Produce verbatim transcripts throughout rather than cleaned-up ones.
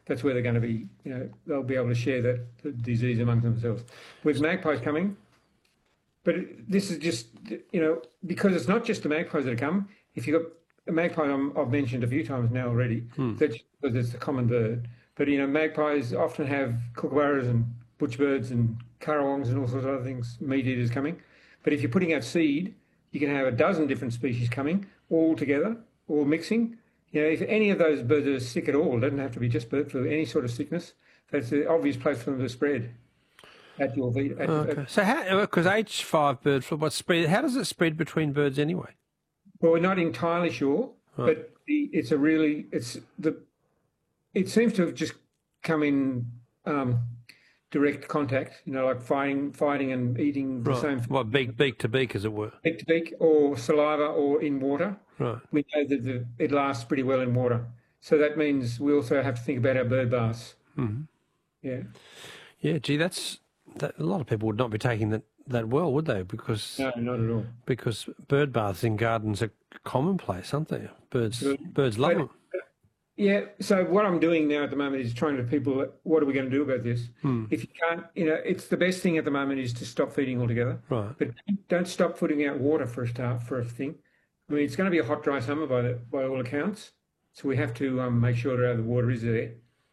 that's where they're going to be, you know, they'll be able to share that the disease among themselves. With magpies coming, but this is just, you know, because it's not just the magpies that are coming. If you've got a magpie, I'm, I've mentioned a few times now already, hmm. that's because it's a common bird. But, you know, magpies often have kookaburras and butcherbirds and currawongs and all sorts of other things, meat eaters coming. But if you're putting out seed, you can have a dozen different species coming all together, all mixing. You know, if any of those birds are sick at all, it doesn't have to be just bird flu, any sort of sickness, that's the obvious place for them to spread at your feet. At, okay. at, so how, because H five bird flu, what's spread, how does it spread between birds anyway? Well, we're not entirely sure, right. but the, it's a really, it's the, it seems to have just come in um, direct contact, you know, like fighting, fighting and eating the right. same food. Well, beak, beak to beak, as it were. Beak to beak, or saliva, or in water. Right. We know that the, it lasts pretty well in water. So that means we also have to think about our bird baths. Mm-hmm. Yeah. Yeah, gee, that's, that, a lot of people would not be taking that, that well, would they? Because No, not at all. Because bird baths in gardens are commonplace, aren't they? Birds, Good. birds love but, them. Yeah, so what I'm doing now at the moment is trying to people, what are we going to do about this? Hmm. If you can't, you know, it's the best thing at the moment is to stop feeding altogether. Right. But don't stop putting out water for a start, for a thing. I mean, it's going to be a hot, dry summer by the, by all accounts. So we have to um, make sure that the water is there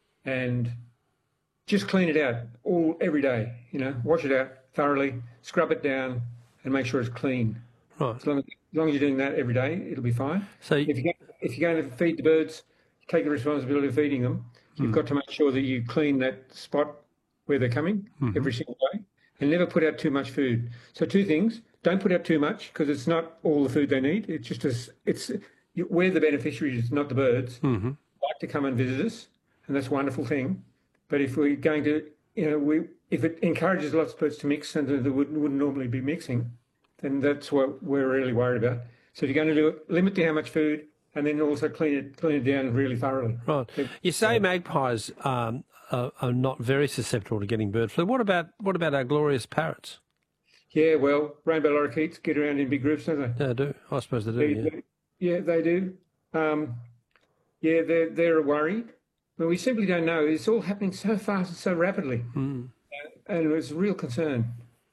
and just clean it out all every day, you know, wash it out thoroughly, scrub it down and make sure it's clean. Right. As long as, as, long as you're doing that every day, it'll be fine. So if, you're going, if you're going to feed the birds, take the responsibility of feeding them, you've mm. got to make sure that you clean that spot where they're coming mm-hmm. every single day and never put out too much food. So two things, don't put out too much because it's not all the food they need. It's just as, it's we're the beneficiaries, not the birds. Mm-hmm. Like to come and visit us, and that's a wonderful thing. But if we're going to, you know, we if it encourages lots of birds to mix and that wouldn't, wouldn't normally be mixing, then that's what we're really worried about. So if you're going to do it, limit to how much food, and then also clean it clean it down really thoroughly. Right. You say magpies um, are, are not very susceptible to getting bird flu. What about what about our glorious parrots? Yeah, well, rainbow lorikeets get around in big groups, don't they? They do. I suppose they do. They, yeah. They, yeah, they do. Um, yeah, they're they're a worry, but we simply don't know. It's all happening so fast and so rapidly, mm. and it's a real concern.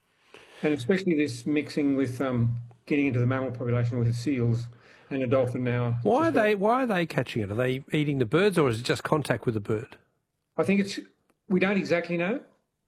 And especially this mixing with um, getting into the mammal population with the seals. And a dolphin now. Why are they? Why are they catching it? Are they eating the birds, or is it just contact with the bird? I think it's. We don't exactly know,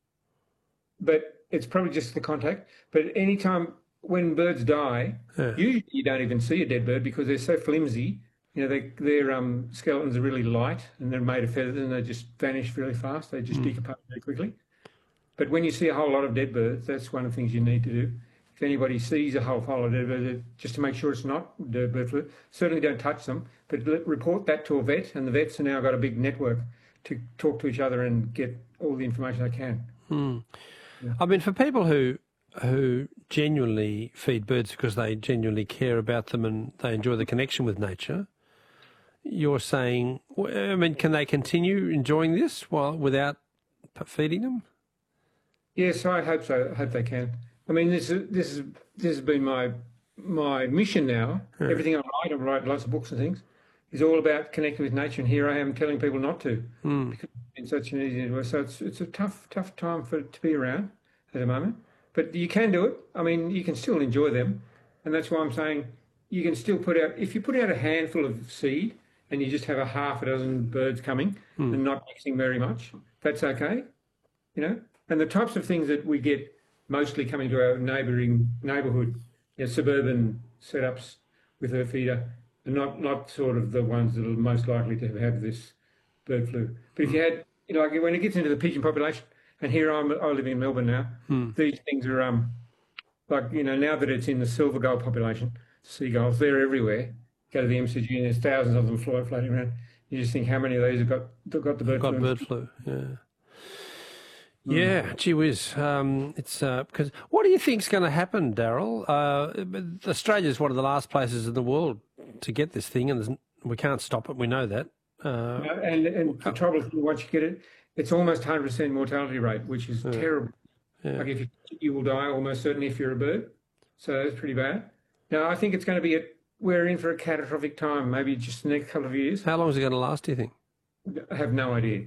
but it's probably just the contact. But any time when birds die, yeah. usually you don't even see a dead bird because they're so flimsy. You know, they, their um, skeletons are really light and they're made of feathers and they just vanish really fast. They just mm. decompose very quickly. But when you see a whole lot of dead birds, that's one of the things you need to do. If anybody sees a whole pile of dead birds, just to make sure it's not dead bird flu, certainly don't touch them, but report that to a vet, and the vets have now got a big network to talk to each other and get all the information they can. Hmm. Yeah. I mean, for people who who genuinely feed birds because they genuinely care about them and they enjoy the connection with nature, you're saying, I mean, can they continue enjoying this while without feeding them? Yes, I hope so. I hope they can. I mean, this is, this is this has been my my mission now. Yeah. Everything I write, I write lots of books and things, is all about connecting with nature. And here I am telling people not to, mm. because it's been such an easy way. So it's it's a tough tough time for to be around at the moment. But you can do it. I mean, you can still enjoy them, and that's why I'm saying you can still put out. If you put out a handful of seed and you just have a half a dozen birds coming mm. and not mixing very much, that's okay. You know, and the types of things that we get. Mostly coming to our neighbouring neighbourhood, you know, suburban setups with her feeder, and not, not sort of the ones that are most likely to have this bird flu. But if you had, you know, like when it gets into the pigeon population, and here I'm, I live in Melbourne now, hmm. these things are, um, like, you know, now that it's in the silver gull population, seagulls, they're everywhere. Go to the M C G and there's thousands of them fly, floating around. You just think how many of these have got, have got the bird got flu. Got bird flu, yeah. Yeah, gee whiz. Um, it's uh, because what do you think's going to happen, Daryl? Uh, Australia's one of the last places in the world to get this thing, and there's, we can't stop it. We know that. Uh, no, and and the trouble is, once you get it, it's almost one hundred percent mortality rate, which is yeah. terrible. Yeah. Like if you, you will die almost certainly if you're a bird. So that's pretty bad. Now I think it's going to be a, we're in for a catastrophic time. Maybe just the next couple of years. How long is it going to last? Do you think? I have no idea.